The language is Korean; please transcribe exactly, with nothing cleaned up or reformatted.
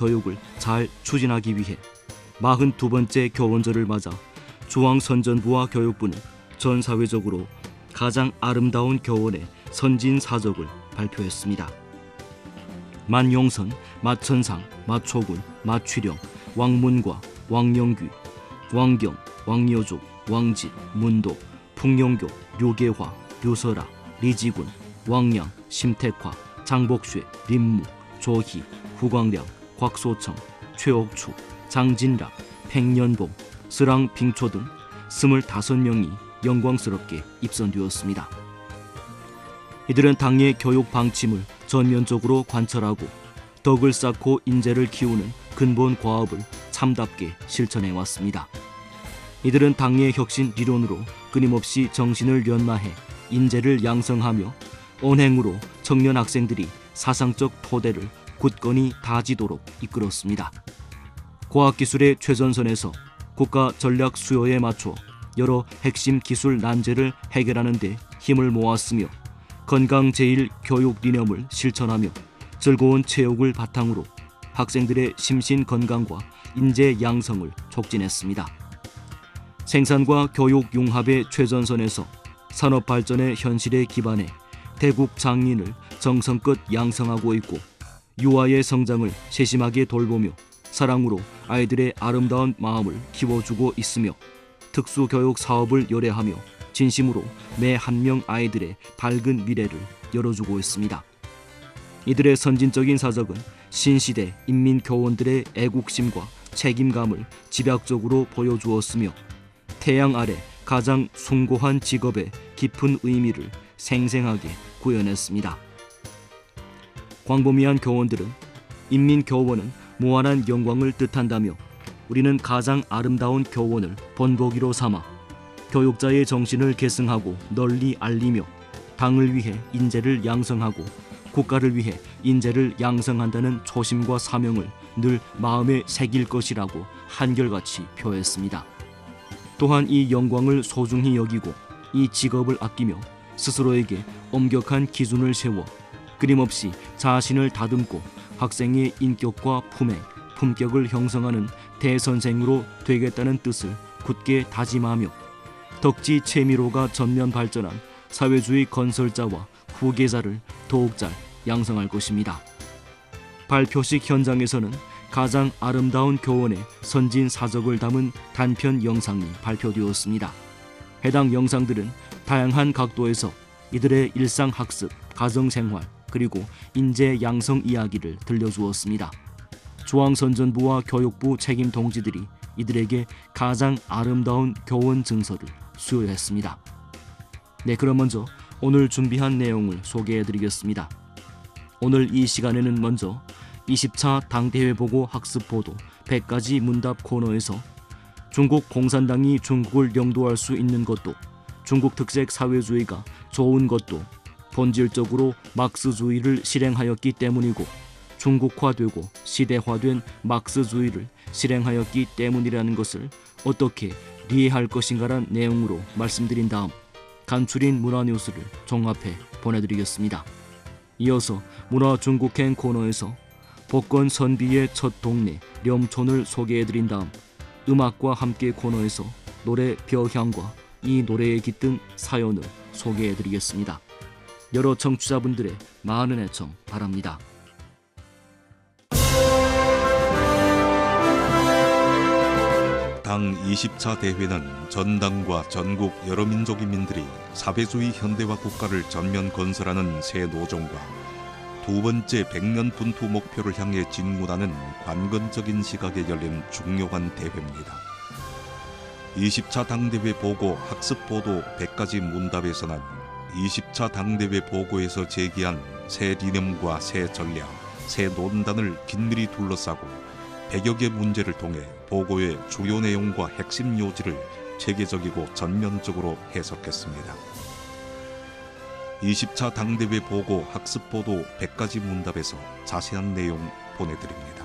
교육을 잘 추진하기 위해 마흔두 번째 교원절을 맞아 중앙선전부와 교육부는 전 사회적으로 가장 아름다운 교원의 선진사적을 발표했습니다. 만용선, 마천상, 마초군, 마취령, 왕문과, 왕영귀, 왕경, 왕여조, 왕진, 문도, 풍영교, 류계화, 류설아, 리지군, 왕양, 심택화, 장복쇠, 림무, 조희, 후광량, 곽소청, 최옥추, 장진락, 팽년봉, 스랑 빙초 등 스물다섯 명이 영광스럽게 입선되었습니다. 이들은 당의 교육 방침을 전면적으로 관철하고 덕을 쌓고 인재를 키우는 근본 과업을 참답게 실천해왔습니다. 이들은 당의 혁신 리론으로 끊임없이 정신을 연마해 인재를 양성하며 언행으로 청년 학생들이 사상적 토대를 굳건히 다지도록 이끌었습니다. 과학기술의 최전선에서 국가 전략 수요에 맞춰 여러 핵심 기술 난제를 해결하는 데 힘을 모았으며 건강 제일 교육 리념을 실천하며 즐거운 체육을 바탕으로 학생들의 심신 건강과 인재 양성을 촉진했습니다. 생산과 교육 융합의 최전선에서 산업 발전의 현실에 기반해 대국 장인을 정성껏 양성하고 있고 유아의 성장을 세심하게 돌보며 사랑으로 아이들의 아름다운 마음을 키워주고 있으며 특수교육 사업을 열애하며 진심으로 매 한 명 아이들의 밝은 미래를 열어주고 있습니다. 이들의 선진적인 사적은 신시대 인민교원들의 애국심과 책임감을 집약적으로 보여주었으며 태양 아래 가장 숭고한 직업의 깊은 의미를 생생하게 구현했습니다. 광범위한 교원들은 인민교원은 무한한 영광을 뜻한다며 우리는 가장 아름다운 교원을 본보기로 삼아 교육자의 정신을 계승하고 널리 알리며 당을 위해 인재를 양성하고 국가를 위해 인재를 양성한다는 초심과 사명을 늘 마음에 새길 것이라고 한결같이 표했습니다. 또한 이 영광을 소중히 여기고 이 직업을 아끼며 스스로에게 엄격한 기준을 세워 끊임없이 자신을 다듬고 학생의 인격과 품행, 품격을 형성하는 대선생으로 되겠다는 뜻을 굳게 다짐하며 덕지 최미로가 전면 발전한 사회주의 건설자와 후계자를 더욱 잘 양성할 것입니다. 발표식 현장에서는 가장 아름다운 교원의 선진 사적을 담은 단편 영상이 발표되었습니다. 해당 영상들은 다양한 각도에서 이들의 일상학습, 가정생활, 그리고 인재 양성 이야기를 들려주었습니다. 중앙선전부와 교육부 책임 동지들이 이들에게 가장 아름다운 교원 증서를 수여했습니다. 네, 그럼 먼저 오늘 준비한 내용을 소개해드리겠습니다. 오늘 이 시간에는 먼저 이십 차 당대회 보고 학습 보도 백 가지 문답 코너에서 중국 공산당이 중국을 영도할 수 있는 것도 중국 특색 사회주의가 좋은 것도 본질적으로 막스주의를 실행하였기 때문이고 중국화되고 시대화된 막스주의를 실행하였기 때문이라는 것을 어떻게 이해할 것인가란 내용으로 말씀드린 다음 간추린 문화뉴스를 종합해 보내드리겠습니다. 이어서 문화중국행 코너에서 복권 선비의 첫 동네 렴촌을 소개해드린 다음 음악과 함께 코너에서 노래 벼향과 이 노래에 깃든 사연을 소개해드리겠습니다. 여러 청취자분들의 많은 애청 바랍니다. 당 이십 차 대회는 전당과 전국 여러 민족인민들이 사회주의 현대화 국가를 전면 건설하는 새 노종과 두 번째 백 년 분투 목표를 향해 진군하는 관건적인 시각에 열린 중요한 대회입니다. 이십 차 당대회 보고 학습 보도 백 가지 문답에서는 이십 차 당대회 보고에서 제기한 새 리념과 새 전략, 새 논단을 긴밀히 둘러싸고 백여 개 문제를 통해 보고의 주요 내용과 핵심 요지를 체계적이고 전면적으로 해석했습니다. 이십 차 당대회 보고 학습 보도 백 가지 문답에서 자세한 내용 보내드립니다.